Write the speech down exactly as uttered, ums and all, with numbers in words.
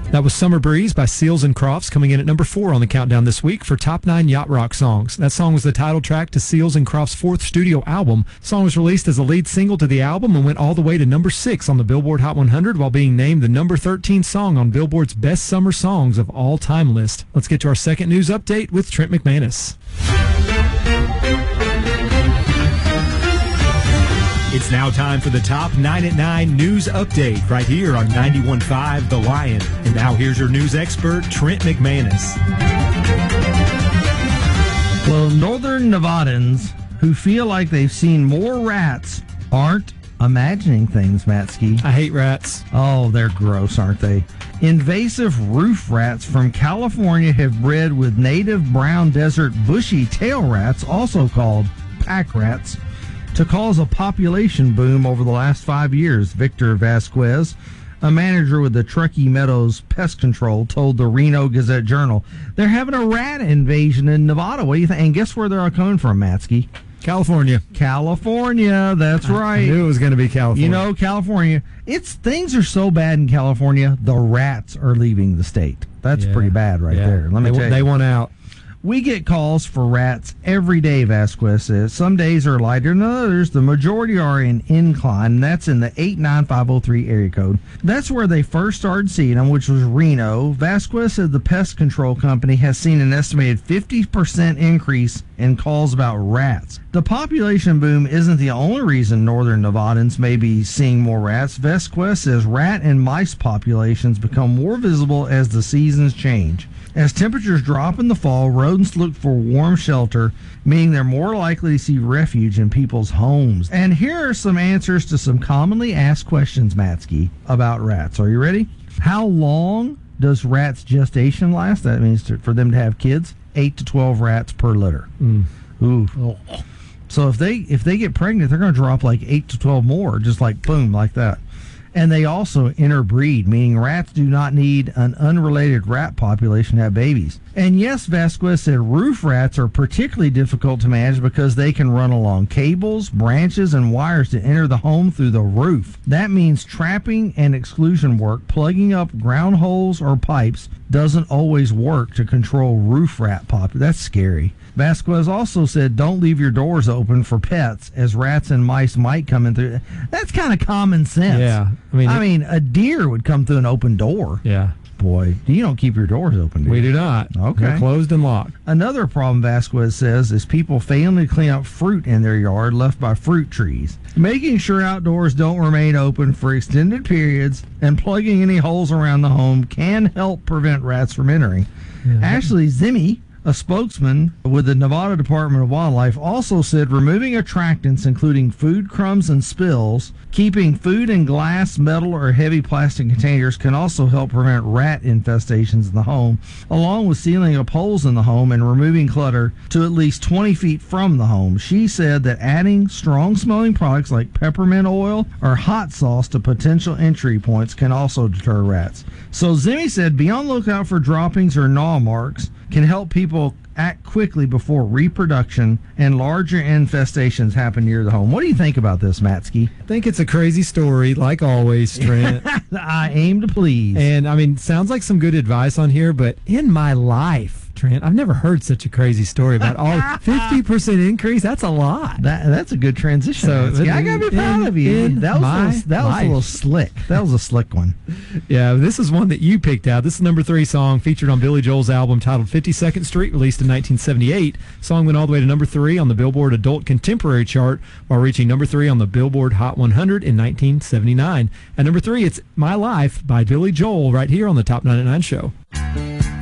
That was Summer Breeze by Seals and Crofts, coming in at number four on the countdown this week for Top nine Yacht Rock songs. That song was the title track to Seals and Crofts' fourth studio album. The song was released as a lead single to the album and went all the way to number six on the Billboard Hot one hundred while being named the number thirteen song on Billboard's Best Summer Songs of All Time list. Let's get to our second news update with Trent McManus. It's now time for the Top nine at nine News Update right here on ninety-one point five The Lion. And now here's your news expert, Trent McManus. Well, Northern Nevadans who feel like they've seen more rats aren't imagining things, Matsky. I hate rats. Oh, they're gross, aren't they? Invasive roof rats from California have bred with native brown desert bushy tail rats, also called pack rats, to cause a population boom over the last five years. Victor Vasquez, a manager with the Truckee Meadows Pest Control, told the Reno Gazette-Journal they're having a rat invasion in Nevada. What do you think? And guess where they're all coming from, Matsky? California. California, that's right. I knew it was going to be California. You know, California. It's things are so bad in California, the rats are leaving the state. That's yeah. pretty bad right yeah. there. Let me they, tell you. They want out. We get calls for rats every day, Vasquez says. Some days are lighter than others. The majority are in Incline, and that's in the eight nine five oh three area code. That's where they first started seeing them, which was Reno. Vasquez said the pest control company has seen an estimated fifty percent increase in calls about rats. The population boom isn't the only reason northern Nevadans may be seeing more rats. Vasquez says rat and mice populations become more visible as the seasons change. As temperatures drop in the fall, rodents look for warm shelter, meaning they're more likely to see refuge in people's homes. And here are some answers to some commonly asked questions, Matsky, about rats. Are you ready? How long does rats' gestation last? That means to, for them to have kids, eight to twelve rats per litter. Mm. Ooh. Oh. So if they if they get pregnant, they're going to drop like eight to twelve more, just like boom, like that. And they also interbreed, meaning rats do not need an unrelated rat population to have babies. And yes, Vasquez said roof rats are particularly difficult to manage because they can run along cables, branches, and wires to enter the home through the roof. That means trapping and exclusion work, plugging up ground holes or pipes, doesn't always work to control roof rat population. That's scary. Vasquez also said don't leave your doors open for pets, as rats and mice might come in through. That's kind of common sense. Yeah. I mean, I it, mean, a deer would come through an open door. Yeah. Boy, you don't keep your doors open, do you? We do not. Okay. They're closed and locked. Another problem, Vasquez says, is people failing to clean up fruit in their yard left by fruit trees. Making sure outdoors don't remain open for extended periods and plugging any holes around the home can help prevent rats from entering. Yeah. Ashley Zimmy, a spokesman with the Nevada Department of Wildlife, also said removing attractants, including food crumbs and spills, keeping food in glass, metal, or heavy plastic containers can also help prevent rat infestations in the home, along with sealing up holes in the home and removing clutter to at least twenty feet from the home. She said that adding strong-smelling products like peppermint oil or hot sauce to potential entry points can also deter rats. So Zimmy said be on the lookout for droppings or gnaw marks can help people act quickly before reproduction and larger infestations happen near the home. What do you think about this, Matsky? I think it's a crazy story, like always, Trent. I aim to please. And, I mean, sounds like some good advice on here, but in my life, Trent, I've never heard such a crazy story about all fifty percent increase. That's a lot. That That's a good transition. So, I got to be proud in, of you. That was, a little, that was a little slick. That was a slick one. Yeah, this is one that you picked out. This is the number three song featured on Billy Joel's album titled fifty-second Street, released in nineteen seventy-eight. The song went all the way to number three on the Billboard Adult Contemporary chart while reaching number three on the Billboard Hot one hundred in nineteen seventy-nine. At number three, it's My Life by Billy Joel right here on the Top nine at nine show.